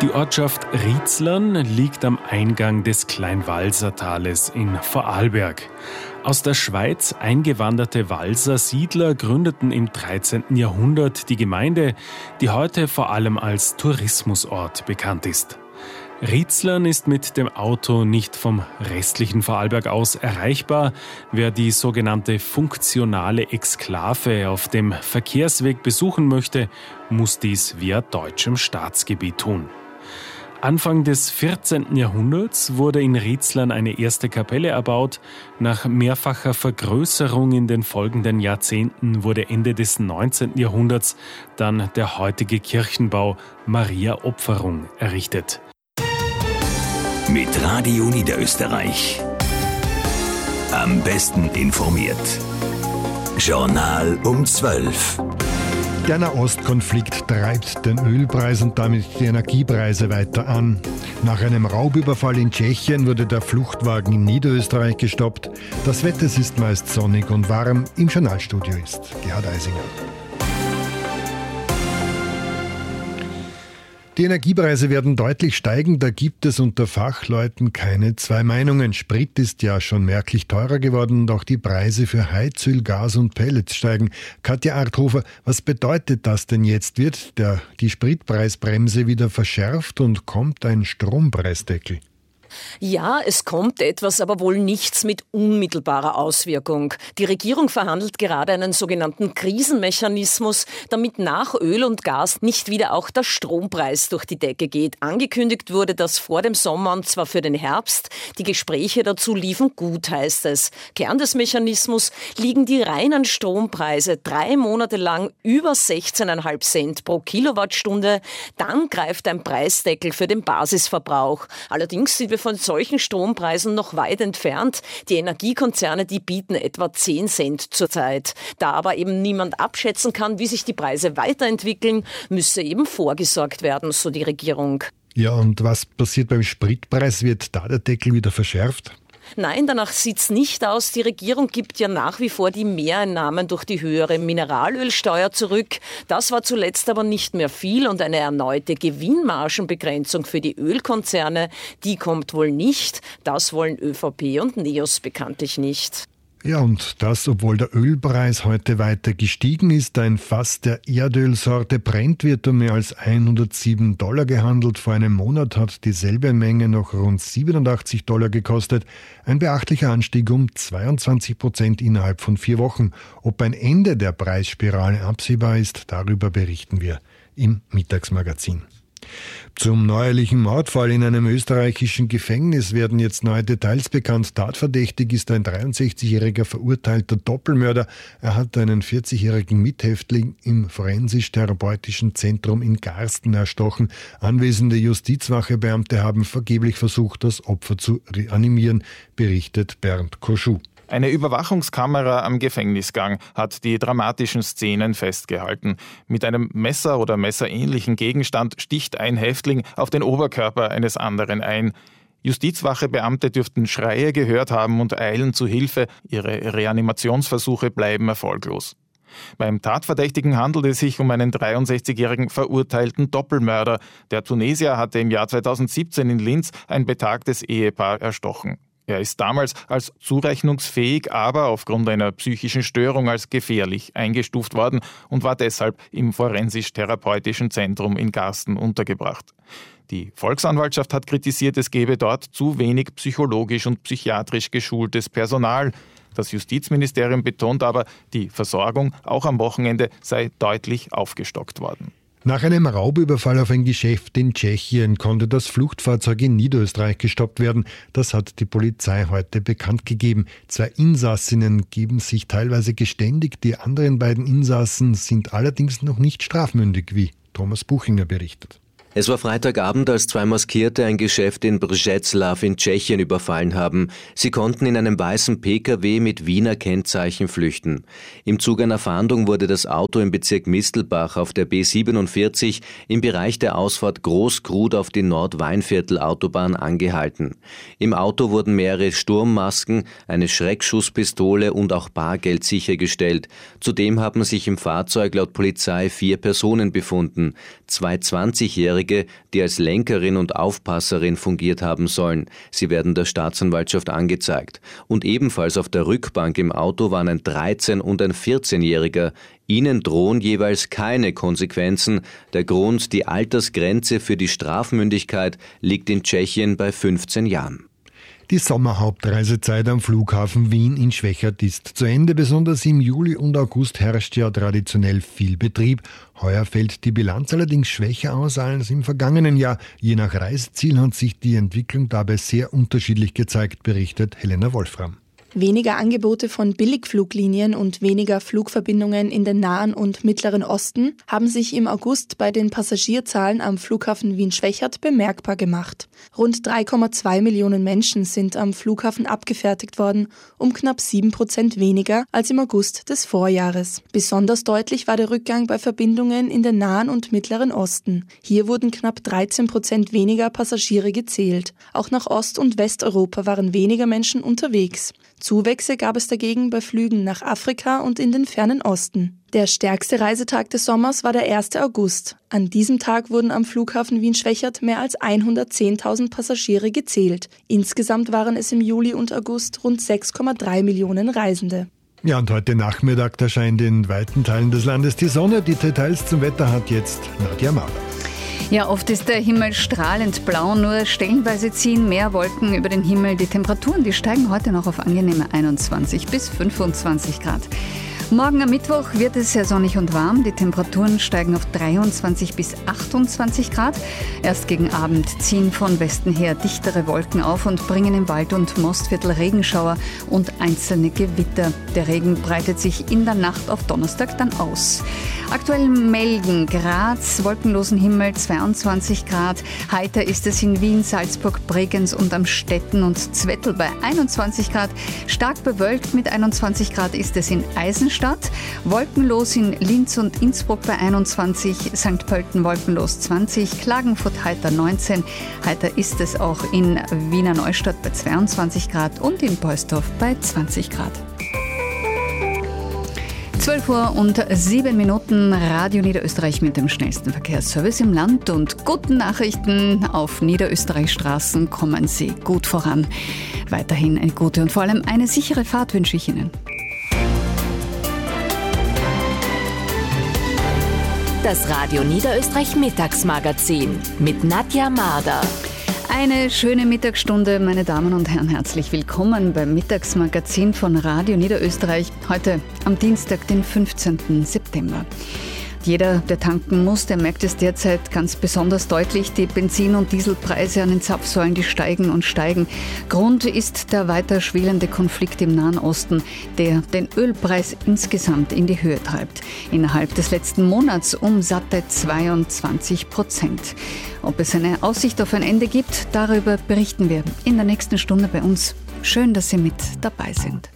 Die Ortschaft Riezlern liegt am Eingang des Kleinwalsertales in Vorarlberg. Aus der Schweiz eingewanderte Walser Siedler gründeten im 13. Jahrhundert die Gemeinde, die heute vor allem als Tourismusort bekannt ist. Riezlern ist mit dem Auto nicht vom restlichen Vorarlberg aus erreichbar. Wer die sogenannte funktionale Exklave auf dem Verkehrsweg besuchen möchte, muss dies via deutschem Staatsgebiet tun. Anfang des 14. Jahrhunderts wurde in Riezlern eine erste Kapelle erbaut. Nach mehrfacher Vergrößerung in den folgenden Jahrzehnten wurde Ende des 19. Jahrhunderts dann der heutige Kirchenbau Maria Opferung errichtet. Mit Radio Niederösterreich. Am besten informiert. Journal um 12. Der Nahostkonflikt treibt den Ölpreis und damit die Energiepreise weiter an. Nach einem Raubüberfall in Tschechien wurde der Fluchtwagen in Niederösterreich gestoppt. Das Wetter ist meist sonnig und warm. Im Journalstudio ist Gerhard Eisinger. Die Energiepreise werden deutlich steigen, da gibt es unter Fachleuten keine zwei Meinungen. Sprit ist ja schon merklich teurer geworden und auch die Preise für Heizöl, Gas und Pellets steigen. Katja Arthofer, was bedeutet das denn jetzt? Wird die Spritpreisbremse wieder verschärft und kommt ein Strompreisdeckel? Ja, es kommt etwas, aber wohl nichts mit unmittelbarer Auswirkung. Die Regierung verhandelt gerade einen sogenannten Krisenmechanismus, damit nach Öl und Gas nicht wieder auch der Strompreis durch die Decke geht. Angekündigt wurde das vor dem Sommer und zwar für den Herbst. Die Gespräche dazu liefen gut, heißt es. Kern des Mechanismus liegen die reinen Strompreise 3 Monate lang über 16,5 Cent pro Kilowattstunde. Dann greift ein Preisdeckel für den Basisverbrauch. Allerdings sind wir von solchen Strompreisen noch weit entfernt. Die Energiekonzerne, die bieten etwa 10 Cent zurzeit. Da aber eben niemand abschätzen kann, wie sich die Preise weiterentwickeln, müsse eben vorgesorgt werden, so die Regierung. Ja, und was passiert beim Spritpreis? Wird da der Deckel wieder verschärft? Nein, danach sieht's nicht aus. Die Regierung gibt ja nach wie vor die Mehreinnahmen durch die höhere Mineralölsteuer zurück. Das war zuletzt aber nicht mehr viel und eine erneute Gewinnmargenbegrenzung für die Ölkonzerne, die kommt wohl nicht. Das wollen ÖVP und NEOS bekanntlich nicht. Ja, und das, obwohl der Ölpreis heute weiter gestiegen ist. Ein Fass der Erdölsorte Brent wird um mehr als $107 gehandelt. Vor einem Monat hat dieselbe Menge noch rund $87 gekostet. Ein beachtlicher Anstieg um 22% innerhalb von 4 Wochen. Ob ein Ende der Preisspirale absehbar ist, darüber berichten wir im Mittagsmagazin. Zum neuerlichen Mordfall in einem österreichischen Gefängnis werden jetzt neue Details bekannt. Tatverdächtig ist ein 63-jähriger verurteilter Doppelmörder. Er hat einen 40-jährigen Mithäftling im forensisch-therapeutischen Zentrum in Garsten erstochen. Anwesende Justizwachebeamte haben vergeblich versucht, das Opfer zu reanimieren, berichtet Bernd Koschuh. Eine Überwachungskamera am Gefängnisgang hat die dramatischen Szenen festgehalten. Mit einem Messer oder messerähnlichen Gegenstand sticht ein Häftling auf den Oberkörper eines anderen ein. Justizwachebeamte dürften Schreie gehört haben und eilen zu Hilfe. Ihre Reanimationsversuche bleiben erfolglos. Beim Tatverdächtigen handelt es sich um einen 63-jährigen verurteilten Doppelmörder. Der Tunesier hatte im Jahr 2017 in Linz ein betagtes Ehepaar erstochen. Er ist damals als zurechnungsfähig, aber aufgrund einer psychischen Störung als gefährlich eingestuft worden und war deshalb im forensisch-therapeutischen Zentrum in Garsten untergebracht. Die Volksanwaltschaft hat kritisiert, es gebe dort zu wenig psychologisch und psychiatrisch geschultes Personal. Das Justizministerium betont aber, die Versorgung auch am Wochenende sei deutlich aufgestockt worden. Nach einem Raubüberfall auf ein Geschäft in Tschechien konnte das Fluchtfahrzeug in Niederösterreich gestoppt werden. Das hat die Polizei heute bekannt gegeben. 2 Insassinnen geben sich teilweise geständig. Die anderen beiden Insassen sind allerdings noch nicht strafmündig, wie Thomas Buchinger berichtet. Es war Freitagabend, als 2 Maskierte ein Geschäft in Břeclav in Tschechien überfallen haben. Sie konnten in einem weißen Pkw mit Wiener Kennzeichen flüchten. Im Zuge einer Fahndung wurde das Auto im Bezirk Mistelbach auf der B47 im Bereich der Ausfahrt Großkrud auf die Nordweinviertel-Autobahn angehalten. Im Auto wurden mehrere Sturmmasken, eine Schreckschusspistole und auch Bargeld sichergestellt. Zudem haben sich im Fahrzeug laut Polizei 4 Personen befunden. 2 20-Jährige 14-Jährige, die als Lenkerin und Aufpasserin fungiert haben sollen. Sie werden der Staatsanwaltschaft angezeigt. Und ebenfalls auf der Rückbank im Auto waren ein 13- und ein 14-Jähriger. Ihnen drohen jeweils keine Konsequenzen. Der Grund, die Altersgrenze für die Strafmündigkeit liegt in Tschechien bei 15 Jahren. Die Sommerhauptreisezeit am Flughafen Wien in Schwechat ist zu Ende. Besonders im Juli und August herrscht ja traditionell viel Betrieb. Heuer fällt die Bilanz allerdings schwächer aus als im vergangenen Jahr. Je nach Reiseziel hat sich die Entwicklung dabei sehr unterschiedlich gezeigt, berichtet Helena Wolfram. Weniger Angebote von Billigfluglinien und weniger Flugverbindungen in den Nahen und Mittleren Osten haben sich im August bei den Passagierzahlen am Flughafen Wien-Schwechat bemerkbar gemacht. Rund 3,2 Millionen Menschen sind am Flughafen abgefertigt worden, um knapp 7% weniger als im August des Vorjahres. Besonders deutlich war der Rückgang bei Verbindungen in den Nahen und Mittleren Osten. Hier wurden knapp 13% weniger Passagiere gezählt. Auch nach Ost- und Westeuropa waren weniger Menschen unterwegs. Zuwächse gab es dagegen bei Flügen nach Afrika und in den fernen Osten. Der stärkste Reisetag des Sommers war der 1. August. An diesem Tag wurden am Flughafen Wien-Schwechat mehr als 110.000 Passagiere gezählt. Insgesamt waren es im Juli und August rund 6,3 Millionen Reisende. Ja, und heute Nachmittag, da scheint in weiten Teilen des Landes die Sonne. Die Details zum Wetter hat jetzt Nadja Marder. Ja, oft ist der Himmel strahlend blau, nur stellenweise ziehen mehr Wolken über den Himmel. Die Temperaturen, die steigen heute noch auf angenehme 21 bis 25 Grad. Morgen am Mittwoch wird es sehr sonnig und warm. Die Temperaturen steigen auf 23 bis 28 Grad. Erst gegen Abend ziehen von Westen her dichtere Wolken auf und bringen im Wald- und Mostviertel Regenschauer und einzelne Gewitter. Der Regen breitet sich in der Nacht auf Donnerstag dann aus. Aktuell melden Graz, wolkenlosen Himmel 22 Grad. Heiter ist es in Wien, Salzburg, Bregenz und Amstetten und Zwettl bei 21 Grad. Stark bewölkt mit 21 Grad ist es in Eisenstadt. Wolkenlos in Linz und Innsbruck bei 21, St. Pölten wolkenlos 20, Klagenfurt heiter 19. Heiter ist es auch in Wiener Neustadt bei 22 Grad und in Beusdorf bei 20 Grad. 12:07 Radio Niederösterreich mit dem schnellsten Verkehrsservice im Land und guten Nachrichten. Auf Niederösterreichstraßen kommen Sie gut voran. Weiterhin eine gute und vor allem eine sichere Fahrt wünsche ich Ihnen. Das Radio Niederösterreich Mittagsmagazin mit Nadja Marder. Eine schöne Mittagsstunde, meine Damen und Herren, herzlich willkommen beim Mittagsmagazin von Radio Niederösterreich, heute am Dienstag, den 15. September. Jeder, der tanken muss, der merkt es derzeit ganz besonders deutlich. Die Benzin- und Dieselpreise an den Zapfsäulen, die steigen und steigen. Grund ist der weiter schwelende Konflikt im Nahen Osten, der den Ölpreis insgesamt in die Höhe treibt. Innerhalb des letzten Monats um satte 22%. Ob es eine Aussicht auf ein Ende gibt, darüber berichten wir in der nächsten Stunde bei uns. Schön, dass Sie mit dabei sind.